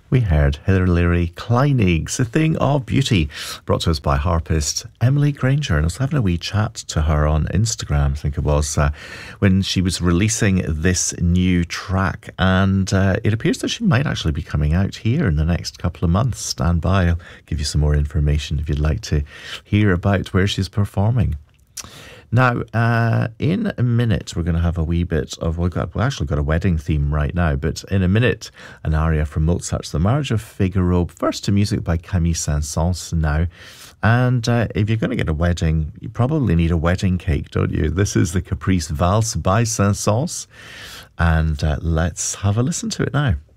We heard Hilary Kleinig, A Thing of Beauty, brought to us by harpist Emily Granger. And I was having a wee chat to her on Instagram, I think it was, when she was releasing this new track. And it appears that she might actually be coming out here in the next couple of months. Stand by, I'll give you some more information if you'd like to hear about where she's performing. Now, in a minute, we're going to have a wee bit of, we've actually got a wedding theme right now, but in a minute, an aria from Mozart's The Marriage of Figaro, first to music by Camille Saint-Saëns now. And if you're going to get a wedding, you probably need a wedding cake, don't you? This is the Caprice Valse by Saint-Saëns, and let's have a listen to it now.